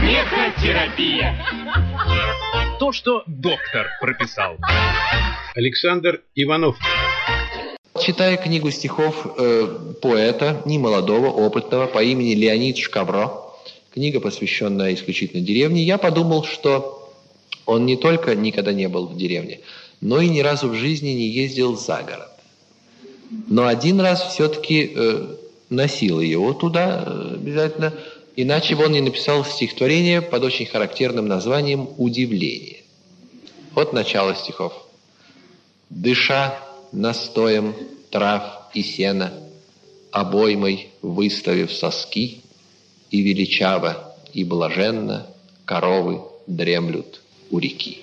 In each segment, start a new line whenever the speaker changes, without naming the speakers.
Смехотерапия.
То, что доктор прописал.
Александр Иванов.
Читая книгу стихов поэта, немолодого, опытного, по имени Леонид Шкавро, книга, посвященная исключительно деревне, я подумал, что он не только никогда не был в деревне, но и ни разу в жизни не ездил за город. Но один раз все-таки носил его туда обязательно, иначе бы он не написал стихотворение под очень характерным названием «Удивление». Вот начало стихов. «Дыша настоем трав и сена, обоймой выставив соски, и величаво, и блаженно коровы дремлют у реки».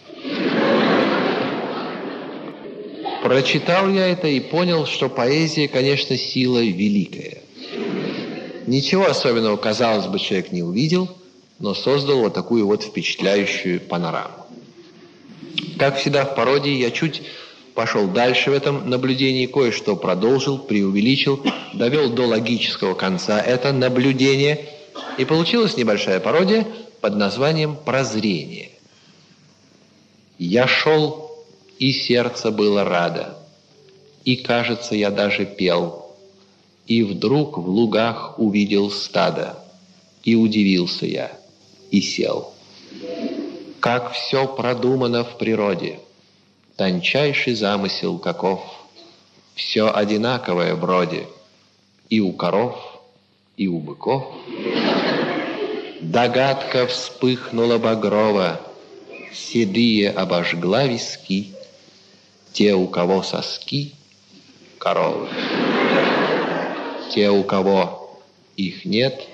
Прочитал я это и понял, что поэзия, конечно, сила великая. Ничего особенного, казалось бы, человек не увидел, но создал вот такую вот впечатляющую панораму. Как всегда в пародии, я чуть пошел дальше в этом наблюдении, кое-что продолжил, преувеличил, довел до логического конца это наблюдение, и получилась небольшая пародия под названием «Прозрение». Я шел, и сердце было радо, и, кажется, я даже пел, и вдруг в лугах увидел стадо, и удивился я, и сел. Как все продумано в природе, тончайший замысел каков, все одинаковое вроде, и у коров, и у быков. Догадка вспыхнула багрово, седые обожгла виски, те, у кого соски, коровы, те, у кого их нет,